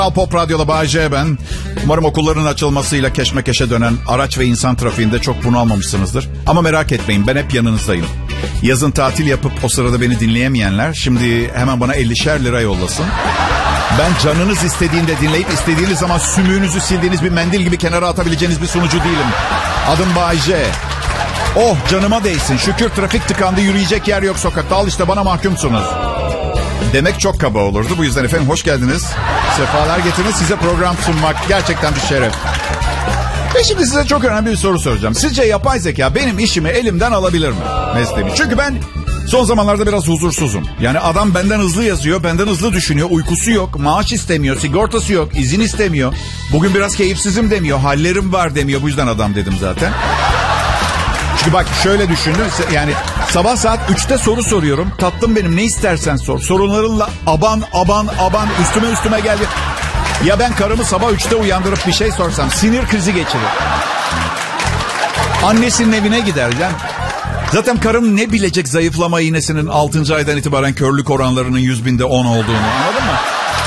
Pop Radyo'da Bay J ben. Umarım okulların açılmasıyla keşmekeşe dönen araç ve insan trafiğinde çok bunalmamışsınızdır. Ama merak etmeyin, ben hep yanınızdayım. Yazın tatil yapıp o sırada beni dinleyemeyenler şimdi hemen bana 50'şer lira yollasın. Ben canınız istediğinde dinleyip istediğiniz zaman sümüğünüzü sildiğiniz bir mendil gibi kenara atabileceğiniz bir sunucu değilim. Adım Bay J. Oh canıma değsin, şükür trafik tıkandı, yürüyecek yer yok sokakta, al işte bana mahkumsunuz demek çok kaba olurdu. Bu yüzden efendim hoş geldiniz. Sefalar getirin, size program sunmak gerçekten bir şeref. Ve şimdi size çok önemli bir soru soracağım. Sizce yapay zeka benim işimi elimden alabilir mi? Mesleğimi. Çünkü ben son zamanlarda biraz huzursuzum. Yani adam benden hızlı yazıyor, benden hızlı düşünüyor. Uykusu yok, maaş istemiyor, sigortası yok, izin istemiyor. Bugün biraz keyifsizim demiyor, hallerim var demiyor. Bu yüzden adam dedim zaten. Çünkü bak şöyle düşündüm. Yani sabah saat 3'te soru soruyorum. Tatlım benim, ne istersen sor. Sorunlarınla aban üstüme geldi. Ya ben karımı sabah 3'te uyandırıp bir şey sorsam sinir krizi geçirir. Annesinin evine gider. Yani zaten karım ne bilecek zayıflama iğnesinin 6. aydan itibaren körlük oranlarının 100.000'de 10 olduğunu, anladın mı?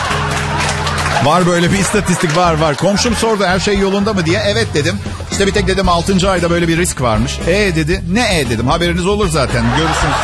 Var böyle bir istatistik, var. Komşum sordu her şey yolunda mı diye. Evet dedim. İşte bir tek dedim 6. ayda böyle bir risk varmış. Dedi. Ne dedim. Haberiniz olur zaten. Görürsünüz.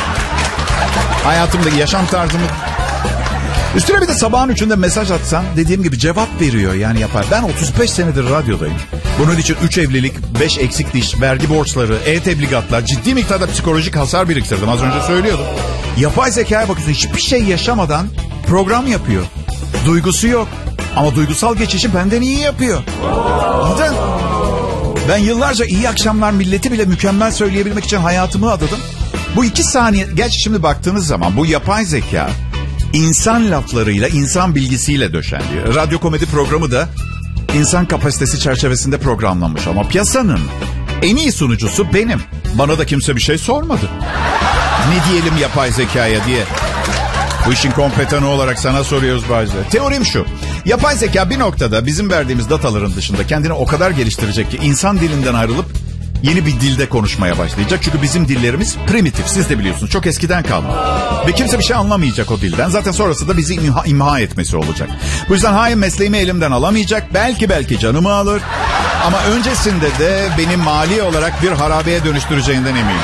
Hayatımdaki yaşam tarzımı. Üstüne bir de sabahın 3'ünde mesaj atsam dediğim gibi cevap veriyor, yani yapar. Ben 35 senedir radyodayım. Bunun için 3 evlilik, 5 eksik diş, vergi borçları, e-tebligatlar, ciddi miktarda psikolojik hasar biriktirdim. Az önce söylüyordum. Yapay zekaya bakıyorsun, hiçbir şey yaşamadan program yapıyor. Duygusu yok. Ama duygusal geçişi benden iyi yapıyor. Anladın? Ben yıllarca iyi akşamlar milleti bile mükemmel söyleyebilmek için hayatımı adadım. Bu 2 saniye... Gerçi şimdi baktığınız zaman bu yapay zeka insan laflarıyla, insan bilgisiyle döşenliyor. Radyo komedi programı da insan kapasitesi çerçevesinde programlanmış. Ama piyasanın en iyi sunucusu benim. Bana da kimse bir şey sormadı. Ne diyelim yapay zekaya diye. Bu işin kompetanı olarak sana soruyoruz bazı. Teorim şu. Yapay zeka bir noktada bizim verdiğimiz dataların dışında kendini o kadar geliştirecek ki insan dilinden ayrılıp yeni bir dilde konuşmaya başlayacak. Çünkü bizim dillerimiz primitif. Siz de biliyorsunuz. Çok eskiden kalma. Ve kimse bir şey anlamayacak o dilden. Zaten sonrası da bizi imha etmesi olacak. Bu yüzden hayır, mesleğimi elimden alamayacak. Belki canımı alır. Ama öncesinde de beni mali olarak bir harabeye dönüştüreceğinden eminim.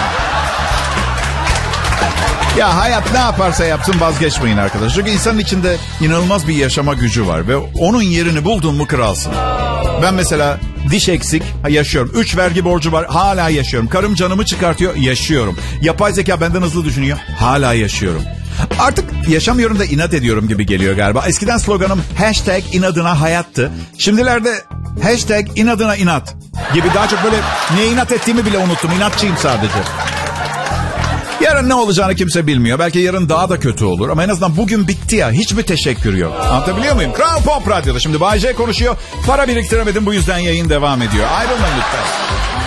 Ya hayat ne yaparsa yapsın vazgeçmeyin arkadaşlar. Çünkü insanın içinde inanılmaz bir yaşama gücü var. Ve onun yerini buldun mu kralsın. Ben mesela diş eksik, yaşıyorum. 3 vergi borcu var, hala yaşıyorum. Karım canımı çıkartıyor, yaşıyorum. Yapay zeka benden hızlı düşünüyor, hala yaşıyorum. Artık yaşamıyorum da inat ediyorum gibi geliyor galiba. Eskiden sloganım #inadına hayattı. Şimdilerde #inadına inat gibi, daha çok böyle ne inat ettiğimi bile unuttum. İnatçıyım sadece. Yarın ne olacağını kimse bilmiyor. Belki yarın daha da kötü olur. Ama en azından bugün bitti ya. Hiçbir teşekkür yok. Anlatabiliyor muyum? Kral Pop Radyo'da şimdi Bay J konuşuyor. Para biriktiremedim, bu yüzden yayın devam ediyor. Ayrılmayın lütfen.